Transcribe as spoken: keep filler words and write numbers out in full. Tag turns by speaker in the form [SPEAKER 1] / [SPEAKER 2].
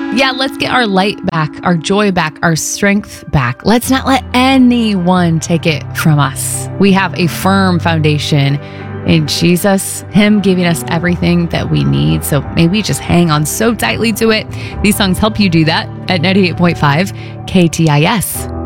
[SPEAKER 1] Yeah, let's get our light back, our joy back, our strength back. Let's not let anyone take it from us. We have a firm foundation in Jesus, Him giving us everything that we need. So may we just hang on so tightly to it. These songs help you do that at ninety-eight point five K T I S.